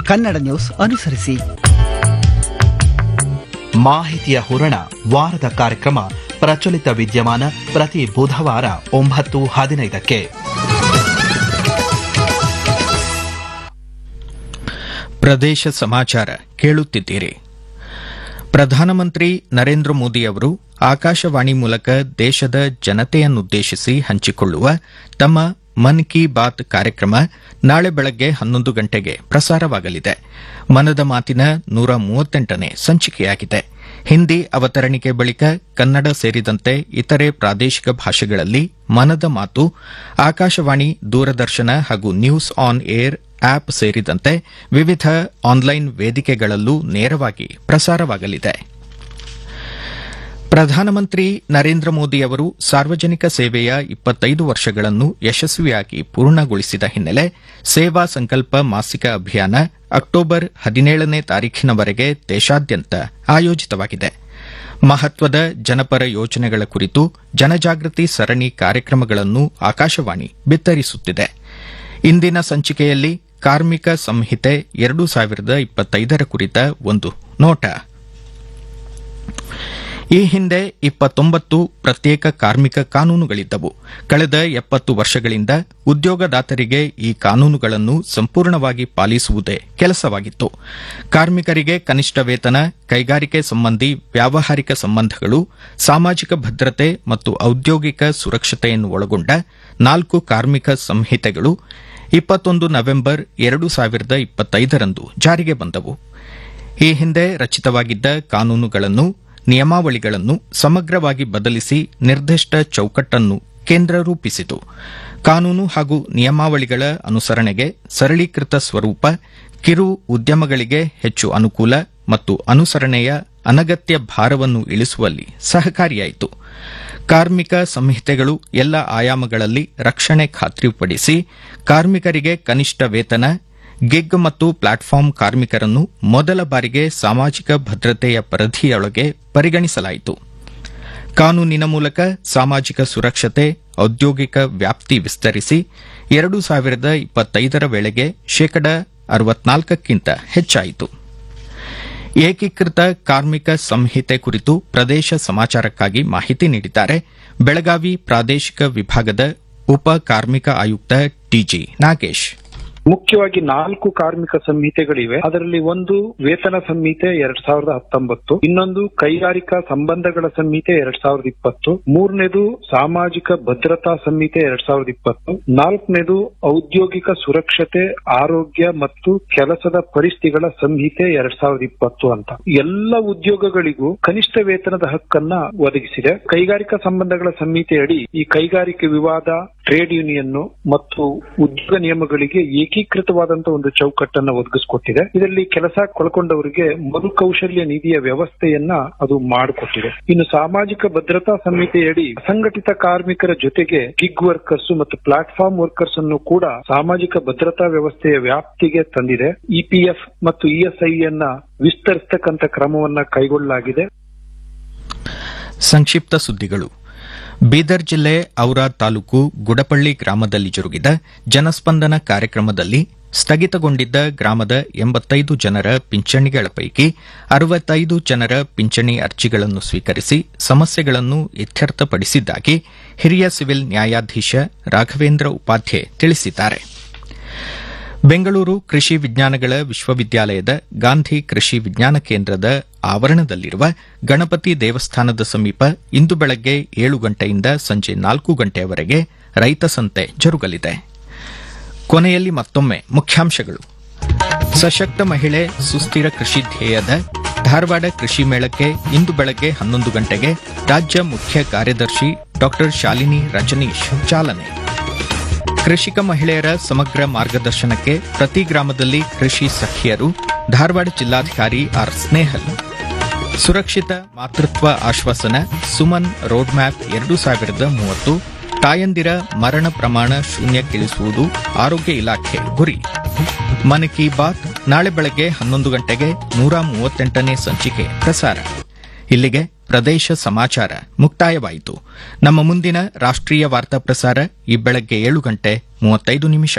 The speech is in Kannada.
ಕನ್ನಡ ನ್ಯೂಸ್ ಅನುಸರಿಸಿ. ಮಾಹಿತಿಯ ಹೂರಣ ವಾರದ ಕಾರ್ಯಕ್ರಮ ಪ್ರಚಲಿತ ವಿದ್ಯಮಾನ ಪ್ರತಿ ಬುಧವಾರ 9:15ಕ್ಕೆ. ಪ್ರದೇಶ ಸಮಾಚಾರ ಕೇಳುತ್ತಿದ್ದೀರಿ. ಪ್ರಧಾನಮಂತ್ರಿ ನರೇಂದ್ರ ಮೋದಿ ಅವರು ಆಕಾಶವಾಣಿ ಮೂಲಕ ದೇಶದ ಜನತೆಯನ್ನುದ್ದೇಶಿಸಿ ಹಂಚಿಕೊಳ್ಳುವ ತಮ್ಮ ಮನ್ ಕಿ ಬಾತ್ ಕಾರ್ಯಕ್ರಮ ನಾಳೆ ಬೆಳಗ್ಗೆ 11 ಗಂಟೆಗೆ ಪ್ರಸಾರವಾಗಲಿದೆ. ಮನದ ಮಾತಿನ 138ನೇ ಸಂಚಿಕೆಯಾಗಿದೆ. ಹಿಂದಿ ಅವತರಣಿಕೆ ಬಳಿಕ ಕನ್ನಡ ಸೇರಿದಂತೆ ಇತರೆ ಪ್ರಾದೇಶಿಕ ಭಾಷೆಗಳಲ್ಲಿ ಮನದ ಮಾತು ಆಕಾಶವಾಣಿ, ದೂರದರ್ಶನ ಹಾಗೂ ನ್ಯೂಸ್ ಆನ್ ಏರ್ ಆಪ್ ಸೇರಿದಂತೆ ವಿವಿಧ ಆನ್ಲೈನ್ ವೇದಿಕೆಗಳಲ್ಲೂ ನೇರವಾಗಿ ಪ್ರಸಾರವಾಗಲಿದೆ. ಪ್ರಧಾನಮಂತ್ರಿ ನರೇಂದ್ರ ಮೋದಿ ಅವರು ಸಾರ್ವಜನಿಕ ಸೇವೆಯ 25 ವರ್ಷಗಳನ್ನು ಯಶಸ್ವಿಯಾಗಿ ಪೂರ್ಣಗೊಳಿಸಿದ ಹಿನ್ನೆಲೆ ಸೇವಾ ಸಂಕಲ್ಪ ಮಾಸಿಕ ಅಭಿಯಾನ ಅಕ್ಟೋಬರ್ 17ನೇ ತಾರೀಖಿನವರೆಗೆ ದೇಶಾದ್ಯಂತ ಆಯೋಜಿತವಾಗಿದೆ. ಮಹತ್ವದ ಜನಪರ ಯೋಜನೆಗಳ ಕುರಿತು ಜನಜಾಗೃತಿ ಸರಣಿ ಕಾರ್ಯಕ್ರಮಗಳನ್ನು ಆಕಾಶವಾಣಿ ಬಿತ್ತರಿಸುತ್ತಿದೆ. ಇಂದಿನ ಸಂಚಿಕೆಯಲ್ಲಿ ಕಾರ್ಮಿಕ ಸಂಹಿತೆ 2025 ಕುರಿತ ಒಂದು ನೋಟ. ಈ ಹಿಂದೆ 29 ಪ್ರತ್ಯೇಕ ಕಾರ್ಮಿಕ ಕಾನೂನುಗಳಿದ್ದವು. ಕಳೆದ 70 ವರ್ಷಗಳಿಂದ ಉದ್ಯೋಗದಾತರಿಗೆ ಈ ಕಾನೂನುಗಳನ್ನು ಸಂಪೂರ್ಣವಾಗಿ ಪಾಲಿಸುವುದೇ ಕೆಲಸವಾಗಿತ್ತು. ಕಾರ್ಮಿಕರಿಗೆ ಕನಿಷ್ಠ ವೇತನ, ಕೈಗಾರಿಕೆ ಸಂಬಂಧಿ ವ್ಯಾವಹಾರಿಕ ಸಂಬಂಧಗಳು, ಸಾಮಾಜಿಕ ಭದ್ರತೆ ಮತ್ತು ಔದ್ಯೋಗಿಕ ಸುರಕ್ಷತೆಯನ್ನು ಒಳಗೊಂಡ 4 ಕಾರ್ಮಿಕ ಸಂಹಿತೆಗಳು 21 ನವೆಂಬರ್ 2025ರಂದು ಜಾರಿಗೆ ಬಂದವು. ಈ ಹಿಂದೆ ರಚಿತವಾಗಿದ್ದ ಕಾನೂನುಗಳನ್ನು, ನಿಯಮಾವಳಿಗಳನ್ನು ಸಮಗ್ರವಾಗಿ ಬದಲಿಸಿ ನಿರ್ದಿಷ್ಟ ಚೌಕಟ್ಟನ್ನು ಕೇಂದ್ರ ರೂಪಿಸಿತು. ಕಾನೂನು ಹಾಗೂ ನಿಯಮಾವಳಿಗಳ ಅನುಸರಣೆಗೆ ಸರಳೀಕೃತ ಸ್ವರೂಪ ಕಿರು ಉದ್ಯಮಗಳಿಗೆ ಹೆಚ್ಚು ಅನುಕೂಲ ಮತ್ತು ಅನುಸರಣೆಯ ಅನಗತ್ಯ ಭಾರವನ್ನು ಇಳಿಸುವಲ್ಲಿ ಸಹಕಾರಿಯಾಯಿತು. ಕಾರ್ಮಿಕ ಸಂಹಿತೆಗಳು ಎಲ್ಲ ಆಯಾಮಗಳಲ್ಲಿ ರಕ್ಷಣೆ ಖಾತ್ರಿಪಡಿಸಿ ಕಾರ್ಮಿಕರಿಗೆ ಕನಿಷ್ಠ ವೇತನ, ಗಿಗ್ ಮತ್ತು ಪ್ಲಾಟ್ಫಾರ್ಮ್ ಕಾರ್ಮಿಕರನ್ನು ಮೊದಲ ಬಾರಿಗೆ ಸಾಮಾಜಿಕ ಭದ್ರತೆಯ ಪರಿಧಿಯೊಳಗೆ ಪರಿಗಣಿಸಲಾಯಿತು. ಕಾನೂನಿನ ಮೂಲಕ ಸಾಮಾಜಿಕ ಸುರಕ್ಷತೆ, ಔದ್ಯೋಗಿಕ ವ್ಯಾಪ್ತಿ ವಿಸ್ತರಿಸಿ 2025ರ ವೇಳೆಗೆ 64%ಕ್ಕಿಂತ ಹೆಚ್ಚಾಯಿತು. ಏಕೀಕೃತ ಕಾರ್ಮಿಕ ಸಂಹಿತೆ ಕುರಿತು ಪ್ರದೇಶ ಸಮಾಚಾರಕ್ಕಾಗಿ ಮಾಹಿತಿ ನೀಡಿದ್ದಾರೆ ಬೆಳಗಾವಿ ಪ್ರಾದೇಶಿಕ ವಿಭಾಗದ ಉಪ ಕಾರ್ಮಿಕ ಆಯುಕ್ತ ಟಿಜಿ ನಾಗೇಶ್. ಮುಖ್ಯವಾಗಿ 4 ಕಾರ್ಮಿಕ ಸಂಹಿತೆಗಳಿವೆ. ಅದರಲ್ಲಿ ಒಂದು ವೇತನ ಸಂಹಿತೆ 2019, ಇನ್ನೊಂದು ಕೈಗಾರಿಕಾ ಸಂಬಂಧಗಳ ಸಂಹಿತೆ 2020, ಮೂರನೇದು ಸಾಮಾಜಿಕ ಭದ್ರತಾ ಸಂಹಿತೆ 2020, ನಾಲ್ಕನೇದು ಔದ್ಯೋಗಿಕ ಸುರಕ್ಷತೆ, ಆರೋಗ್ಯ ಮತ್ತು ಕೆಲಸದ ಪರಿಸ್ಥಿತಿಗಳ ಸಂಹಿತೆ 2020 ಅಂತ. ಎಲ್ಲ ಉದ್ಯೋಗಗಳಿಗೂ ಕನಿಷ್ಠ ವೇತನದ ಹಕ್ಕನ್ನ ಒದಗಿಸಿದೆ. ಕೈಗಾರಿಕಾ ಸಂಬಂಧಗಳ ಸಂಹಿತೆಯಡಿ ಈ ಕೈಗಾರಿಕೆ ವಿವಾದ, ಟ್ರೇಡ್ ಯೂನಿಯನ್ ಮತ್ತು ಉದ್ಯೋಗ ನಿಯಮಗಳಿಗೆ ಏಕೀಕೃತವಾದಂತಹ ಒಂದು ಚೌಕಟ್ಟನ್ನು ಒದಗಿಸಿಕೊಟ್ಟಿದೆ. ಇದರಲ್ಲಿ ಕೆಲಸ ಕಳ್ಕೊಂಡವರಿಗೆ ಮರುಕೌಶಲ್ಯ ನಿಧಿಯ ವ್ಯವಸ್ಥೆಯನ್ನ ಅದು ಮಾಡಿಕೊಟ್ಟಿದೆ. ಇನ್ನು ಸಾಮಾಜಿಕ ಭದ್ರತಾ ಸಂಹಿತೆಯಡಿ ಸಂಘಟಿತ ಕಾರ್ಮಿಕರ ಜೊತೆಗೆ ಗಿಗ್ ವರ್ಕರ್ಸ್ ಮತ್ತು ಪ್ಲಾಟ್ಫಾರ್ಮ್ ವರ್ಕರ್ಸ್ ಅನ್ನು ಕೂಡ ಸಾಮಾಜಿಕ ಭದ್ರತಾ ವ್ಯವಸ್ಥೆಯ ವ್ಯಾಪ್ತಿಗೆ ತಂದಿದೆ. ಇಪಿಎಫ್ ಮತ್ತು ಇಎಸ್ಐ ಅನ್ನ ವಿಸ್ತರಿಸತಕ್ಕಂತ ಕ್ರಮವನ್ನ ಕೈಗೊಳ್ಳಲಾಗಿದೆ. ಸಂಕ್ಷಿಪ್ತ ಸುದ್ದಿಗಳು. ಬೀದರ್ ಜಿಲ್ಲೆ ಔರಾದ್ ತಾಲೂಕು ಗುಡಪಳ್ಳಿ ಗ್ರಾಮದಲ್ಲಿ ಜರುಗಿದ ಜನಸ್ಪಂದನ ಕಾರ್ಯಕ್ರಮದಲ್ಲಿ ಸ್ಥಗಿತಗೊಂಡಿದ್ದ ಗ್ರಾಮದ 85 ಜನರ ಪಿಂಚಣಿಗಳ ಪೈಕಿ 65 ಜನರ ಪಿಂಚಣಿ ಅರ್ಜಿಗಳನ್ನು ಸ್ವೀಕರಿಸಿ ಸಮಸ್ಯೆಗಳನ್ನು ಇತ್ಯರ್ಥಪಡಿಸಿದ್ದಾಗಿ ಹಿರಿಯ ಸಿವಿಲ್ ನ್ಯಾಯಾಧೀಶ ರಾಘವೇಂದ್ರ ಉಪಾಧ್ಯಾಯ ತಿಳಿಸಿದ್ದಾರೆ. ಬೆಂಗಳೂರು ಕೃಷಿ ವಿಜ್ಞಾನಗಳ ವಿಶ್ವವಿದ್ಯಾಲಯದ ಗಾಂಧಿ ಕೃಷಿ ವಿಜ್ಞಾನ ಕೇಂದ್ರದ ಆವರಣದಲ್ಲಿರುವ ಗಣಪತಿ ದೇವಸ್ಥಾನದ ಸಮೀಪ ಇಂದು ಬೆಳಗ್ಗೆ 7 ಗಂಟೆಯಿಂದ ಸಂಜೆ 4 ಗಂಟೆಯವರೆಗೆ ರೈತ ಸಂತೆ ಜರುಗಲಿದೆ. ಕೊನೆಯಲ್ಲಿ ಮತ್ತೊಮ್ಮೆ ಮುಖ್ಯಾಂಶಗಳು. ಸಶಕ್ತ ಮಹಿಳೆ ಸುಸ್ಥಿರ ಕೃಷಿ ಧ್ಯೇಯದ ಧಾರವಾಡ ಕೃಷಿ ಮೇಳಕ್ಕೆ ಇಂದು ಬೆಳಗ್ಗೆ 11 ಗಂಟೆಗೆ ರಾಜ್ಯ ಮುಖ್ಯ ಕಾರ್ಯದರ್ಶಿ ಡಾ ಶಾಲಿನಿ ರಜನೀಶ್ ಚಾಲನೆ. ಕೃಷಿಕ ಮಹಿಳೆಯರ ಸಮಗ್ರ ಮಾರ್ಗದರ್ಶನಕ್ಕೆ ಪ್ರತಿ ಗ್ರಾಮದಲ್ಲಿ ಕೃಷಿ ಸಖಿಯರು, ಧಾರವಾಡ ಜಿಲ್ಲಾಧಿಕಾರಿ ಆರ್ ಸ್ನೇಹಲ್. ಸುರಕ್ಷಿತ ಮಾತೃತ್ವ ಆಶ್ವಾಸನ ಸುಮನ್ ರೋಡ್ ಮ್ಯಾಪ್ 2030, ತಾಯಂದಿರ ಮರಣ ಪ್ರಮಾಣ ಶೂನ್ಯಕ್ಕಿಳಿಸುವುದು ಆರೋಗ್ಯ ಇಲಾಖೆ ಗುರಿ. ಮನ್ ಕಿ ಬಾತ್ ನಾಳೆ ಬೆಳಗ್ಗೆ 11 ಗಂಟೆಗೆ 138ನೇ ಸಂಚಿಕೆ ಪ್ರಸಾರ. ಇಲ್ಲಿಗೆ ಪ್ರದೇಶ ಸಮಾಚಾರ ಮುಕ್ತಾಯವಾಯಿತು. ನಮ್ಮ ಮುಂದಿನ ರಾಷ್ಟ್ರೀಯ ವಾರ್ತಾ ಪ್ರಸಾರ ಈ ಬೆಳಗ್ಗೆ 7:35